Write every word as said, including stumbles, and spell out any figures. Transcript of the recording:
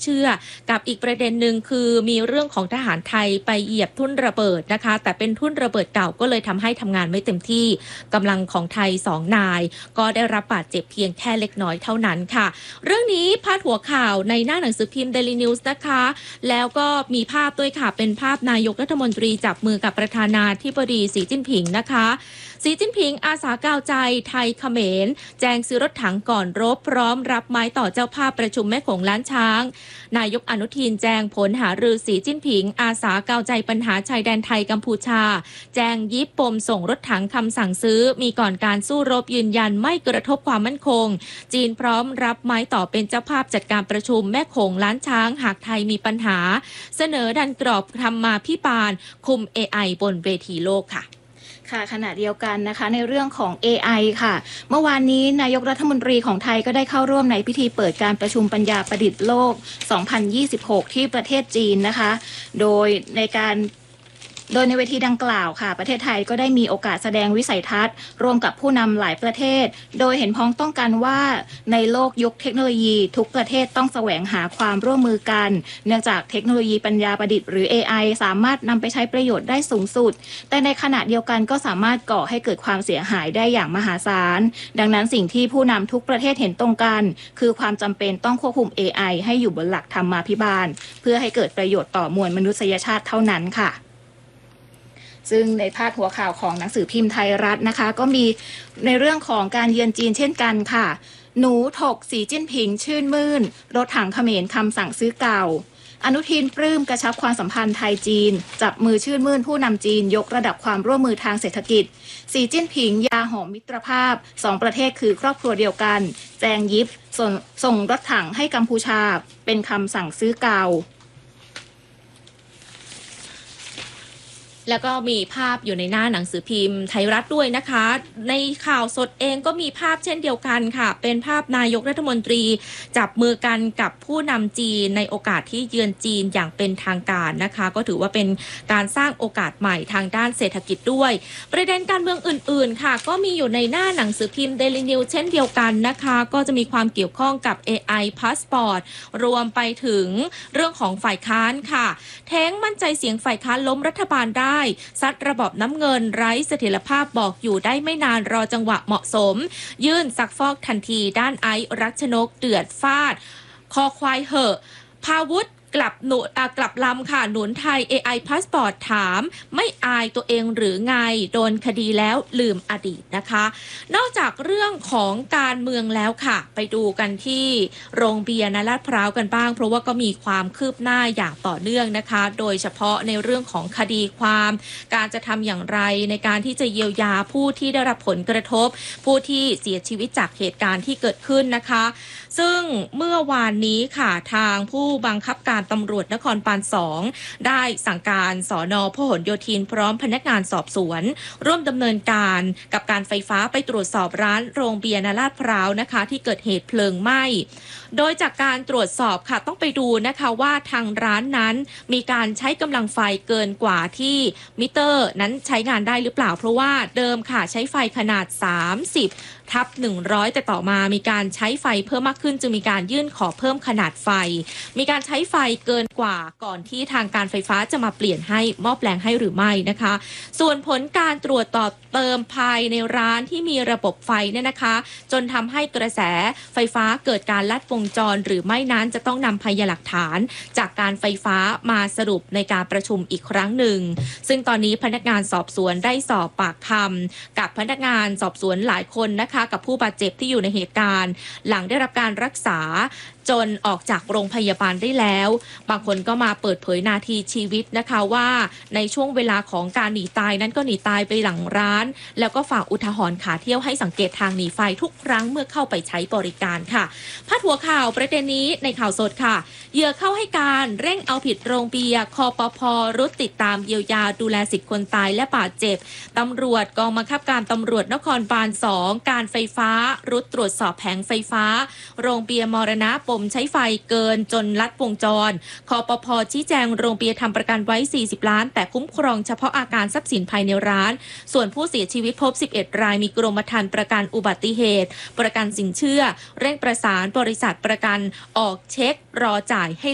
เชื่อกับอีกประเด็นหนึ่งคือมีเรื่องของทหารไทยไปเหยียบทุ่นระเบิดนะคะแต่เป็นทุ่นระเบิดเก่าก็เลยทำให้ทำงานไม่เต็มที่กำลังของไทยสองนายก็ได้รับบาดเจ็บเพียงแค่เล็กน้อยเท่านั้นค่ะเรื่องนี้พาดหัวข่าวในหน้าหนังสือพิมพ์ Daily News นะคะแล้วก็มีภาพด้วยค่ะเป็นภาพนายกรัฐมนตรีจับมือกับประธานาธิบดีสีจิ้นผิงนะคะสีจิ้นผิงอาสากาวใจไทยเขมรแจงซื้อรถถังก่อนรบพร้อมรับไม้ต่อเจ้าภาพประชุมแม่โขงล้านช้างนายกอนุทินแจงผลหารือสีจิ้นผิงอาสากาวใจปัญหาชายแดนไทยกัมพูชาแจงยิบปมส่งรถถังคำสั่งซื้อมีก่อนการสู้รบยืนยันไม่กระทบความมั่นคงจีนพร้อมรับไม้ต่อเป็นเจ้าภาพจัดการประชุมแม่โขงล้านช้างหากไทยมีปัญหาเสนอดันกรอบธรรมาภิบาลคุม เอ ไอ บนเวทีโลกค่ะค่ะขณะเดียวกันนะคะในเรื่องของ เอ ไอ ค่ะเมื่อวานนี้นายกรัฐมนตรีของไทยก็ได้เข้าร่วมในพิธีเปิดการประชุมปัญญาประดิษฐ์โลก สองพันยี่สิบหก ที่ประเทศจีนนะคะโดยในการโดยในเวทีดังกล่าวค่ะประเทศไทยก็ได้มีโอกาสแสดงวิสัยทัศน์ร่วมกับผู้นำหลายประเทศโดยเห็นพ้องต้องกันว่าในโลกยุคเทคโนโลยีทุกประเทศต้องแสวงหาความร่วมมือกันเนื่องจากเทคโนโลยีปัญญาประดิษฐ์หรือ เอ ไอ สามารถนำไปใช้ประโยชน์ได้สูงสุดแต่ในขณะเดียวกันก็สามารถก่อให้เกิดความเสียหายได้อย่างมหาศาลดังนั้นสิ่งที่ผู้นำทุกประเทศเห็นตรงกันคือความจำเป็นต้องควบคุม เอ ไอ ให้อยู่บนหลักธรรมาภิบาลเพื่อให้เกิดประโยชน์ต่อมวลมนุษยชาติเท่านั้นค่ะซึ่งในพาดหัวข่าวของหนังสือพิมพ์ไทยรัฐนะคะก็มีในเรื่องของการเยือนจีนเช่นกันค่ะหนูถกสีจิ้นผิงชื่นมื่นรถถังเขมรคำสั่งซื้อเก่าอนุทินปลื้มกระชับความสัมพันธ์ไทยจีนจับมือชื่นมื่นผู้นำจีนยกระดับความร่วมมือทางเศรษฐกิจสีจิ้นผิงยาหอมมิตรภาพสองประเทศคือครอบครัวเดียวกันแจงยิบส่งส่งรถถังให้กัมพูชาเป็นคำสั่งซื้อเก่าแล้วก็มีภาพอยู่ในหน้าหนังสือพิมพ์ไทยรัฐด้วยนะคะในข่าวสดเองก็มีภาพเช่นเดียวกันค่ะเป็นภาพนายกรัฐมนตรีจับมือกันกับผู้นำจีนในโอกาสที่เยือนจีนอย่างเป็นทางการนะคะก็ถือว่าเป็นการสร้างโอกาสใหม่ทางด้านเศรษฐกิจด้วยประเด็นการเมืองอื่นๆค่ะก็มีอยู่ในหน้าหนังสือพิมพ์ Daily News เช่นเดียวกันนะคะก็จะมีความเกี่ยวข้องกับ เอ ไอ Passport รวมไปถึงเรื่องของฝ่ายค้านค่ะแท้งมั่นใจเสียงฝ่ายค้านล้มรัฐบาลได้ซัดระบอบน้ำเงินไร้เสถียรภาพบอกอยู่ได้ไม่นานรอจังหวะเหมาะสมยื่นซักฟอกทันทีด้านไอซ์รักชนกเดือดฟาดคอควายเหอะพาวุธกลับหนุกลับลำค่ะหนุนไทย เอ ไอ Passport ถามไม่อายตัวเองหรือไงโดนคดีแล้วลืมอดีตนะคะนอกจากเรื่องของการเมืองแล้วค่ะไปดูกันที่โรงเบียร์นลาดพร้าวกันบ้างเพราะว่าก็มีความคืบหน้าอย่างต่อเนื่องนะคะโดยเฉพาะในเรื่องของคดีความการจะทำอย่างไรในการที่จะเยียวยาผู้ที่ได้รับผลกระทบผู้ที่เสียชีวิตจากเหตุการณ์ที่เกิดขึ้นนะคะซึ่งเมื่อวานนี้ค่ะทางผู้บังคับการตำรวจนครบาลสองได้สั่งการสน.พหลโยธินพร้อมพนักงานสอบสวนร่วมดำเนินการกับการไฟฟ้าไปตรวจสอบร้านโรงเบียร์นลาดพร้าวนะคะที่เกิดเหตุเพลิงไหม้โดยจากการตรวจสอบค่ะต้องไปดูนะคะว่าทางร้านนั้นมีการใช้กำลังไฟเกินกว่าที่มิเตอร์นั้นใช้งานได้หรือเปล่าเพราะว่าเดิมค่ะใช้ไฟขนาดสามสิบทับหนึ่งร้อยแต่ต่อมามีการใช้ไฟเพิ่มมากขึ้นจึงมีการยื่นขอเพิ่มขนาดไฟมีการใช้ไฟเกินกว่าก่อนที่ทางการไฟฟ้าจะมาเปลี่ยนให้หม้อแปลงให้หรือไม่นะคะส่วนผลการตรวจต่อเติมภายในร้านที่มีระบบไฟเนี่ยนะคะจนทำให้กระแสไฟฟ้าเกิดการลัดวงจรหรือไม่นั้นจะต้องนำพยานหลักฐานจากการไฟฟ้ามาสรุปในการประชุมอีกครั้งหนึ่งซึ่งตอนนี้พนักงานสอบสวนได้สอบปากคำกับพนักงานสอบสวนหลายคนนะคะกับผู้บาดเจ็บที่อยู่ในเหตุการณ์หลังได้รับการรักษาจนออกจากโรงพยาบาลได้แล้วบางคนก็มาเปิดเผยนาทีชีวิตนะคะว่าในช่วงเวลาของการหนีตายนั้นก็หนีตายไปหลังร้านแล้วก็ฝากอุทาหรณ์ขาเที่ยวให้สังเกตทางหนีไฟทุกครั้งเมื่อเข้าไปใช้บริการค่ะพาดหัวข่าวประเด็นนี้ในข่าวสดค่ะเหยื่อเข้าให้การเร่งเอาผิดโรงเบียร์คปภ.รุดติดตามเยียวยาดูแลสิทธิคนตายและบาดเจ็บตำรวจกองบังคับการตำรวจนครบาลสองการไฟฟ้ารุดตรวจสอบแผงไฟฟ้าโรงเบียร์มรณะปมใช้ไฟเกินจนลัดวงจรคปภ.ชี้แจงโรงเบียร์ทำประกันไว้สี่สิบล้านแต่คุ้มครองเฉพาะอาการทรัพย์สินภายในร้านส่วนผู้เสียชีวิตพบสิบเอ็ดรายมีกรมธรรม์ประกันอุบัติเหตุประกันสินเชื่อเร่งประสานบริษัทประกันออกเช็ครอจ่ายให้